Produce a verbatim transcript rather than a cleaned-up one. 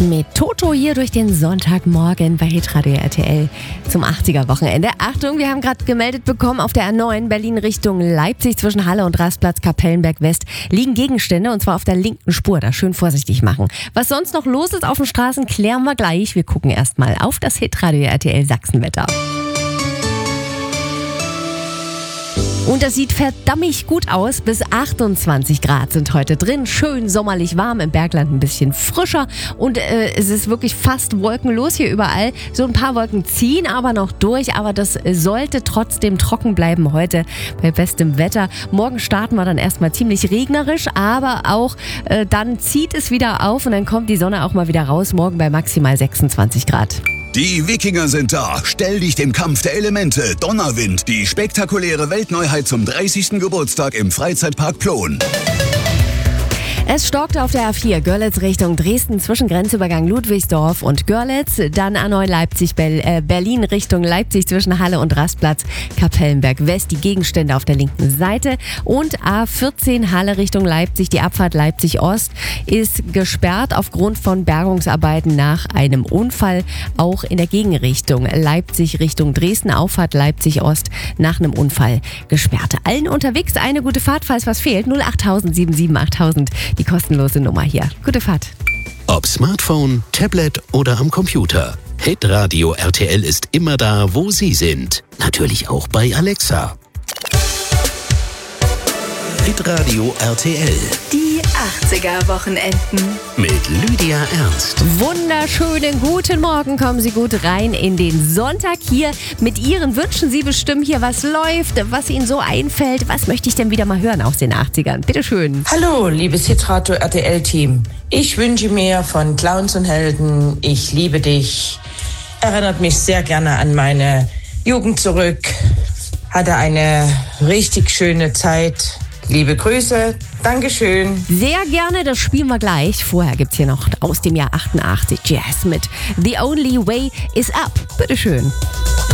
Mit Toto hier durch den Sonntagmorgen bei Hitradio R T L zum achtziger-Wochenende. Achtung, wir haben gerade gemeldet bekommen, auf der A neun Berlin Richtung Leipzig zwischen Halle und Rastplatz Kapellenberg West liegen Gegenstände und zwar auf der linken Spur. Da schön vorsichtig machen. Was sonst noch los ist auf den Straßen, klären wir gleich. Wir gucken erstmal auf das Hitradio R T L Sachsenwetter. Und das sieht verdammt gut aus. Bis achtundzwanzig Grad sind heute drin. Schön sommerlich warm, im Bergland ein bisschen frischer. Und äh, es ist wirklich fast wolkenlos hier überall. So ein paar Wolken ziehen aber noch durch. Aber das sollte trotzdem trocken bleiben heute bei bestem Wetter. Morgen starten wir dann erstmal ziemlich regnerisch. Aber auch äh, dann zieht es wieder auf und dann kommt die Sonne auch mal wieder raus. Morgen bei maximal sechsundzwanzig Grad. Die Wikinger sind da. Stell dich dem Kampf der Elemente. Donnerwind, die spektakuläre Weltneuheit zum dreißigsten Geburtstag im Freizeitpark Plon. Es stockte auf der A vier Görlitz Richtung Dresden zwischen Grenzübergang Ludwigsdorf und Görlitz. Dann A neun Leipzig, äh, Berlin Richtung Leipzig zwischen Halle und Rastplatz Kapellenberg West. Die Gegenstände auf der linken Seite. Und A vierzehn Halle Richtung Leipzig. Die Abfahrt Leipzig Ost ist gesperrt aufgrund von Bergungsarbeiten nach einem Unfall. Auch in der Gegenrichtung Leipzig Richtung Dresden. Auffahrt Leipzig Ost nach einem Unfall gesperrt. Allen unterwegs eine gute Fahrt, falls was fehlt. null acht tausend sieben sieben achttausend. Die kostenlose Nummer hier. Gute Fahrt. Ob Smartphone, Tablet oder am Computer. Hitradio R T L ist immer da, wo Sie sind. Natürlich auch bei Alexa. Hitradio R T L. Die achtziger-Wochenenden. Mit Lydia Ernst. Wunderschönen guten Morgen. Kommen Sie gut rein in den Sonntag hier. Mit Ihren Wünschen Sie bestimmen hier, was läuft, was Ihnen so einfällt. Was möchte ich denn wieder mal hören aus den achtzigern? Bitte schön. Hallo, liebes Hitradio R T L-Team. Ich wünsche mir von Clowns und Helden, ich liebe dich. Erinnert mich sehr gerne an meine Jugend zurück. Hatte eine richtig schöne Zeit. Liebe Grüße, Dankeschön. Sehr gerne, das spielen wir gleich. Vorher gibt's hier noch aus dem Jahr achtundachtzig Jazz mit The Only Way Is Up. Bitteschön.